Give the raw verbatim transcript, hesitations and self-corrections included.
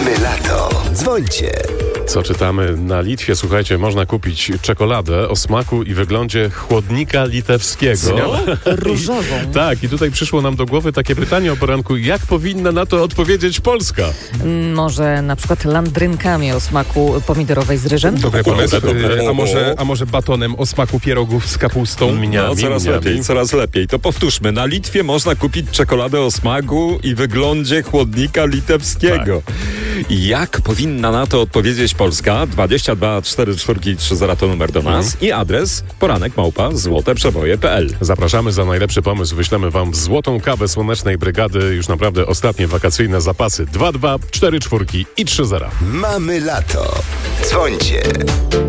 Mamy lato. Dzwońcie. Co czytamy na Litwie? Słuchajcie, można kupić czekoladę o smaku i wyglądzie chłodnika litewskiego. Różową. Tak, i tutaj przyszło nam do głowy takie pytanie o poranku, jak powinna na to odpowiedzieć Polska? Może na przykład landrynkami o smaku pomidorowej z ryżem? Dobry pomysł. dobre. A może, a może batonem o smaku pierogów z kapustą? Mniami, No, coraz mniami. lepiej, coraz lepiej. To powtórzmy. Na Litwie można kupić czekoladę o smaku i wyglądzie chłodnika litewskiego. Jak powinna na to odpowiedzieć Polska? dwadzieścia dwa cztery cztery trzy zero to numer do nas Mhm. i adres poranek małpa złoteprzeboje kropka p l. Zapraszamy za najlepszy pomysł. Wyślemy wam złotą kawę Słonecznej Brygady. Już naprawdę ostatnie wakacyjne zapasy. dwa dwa cztery cztery i trzy zero. Mamy lato. Dzwońcie.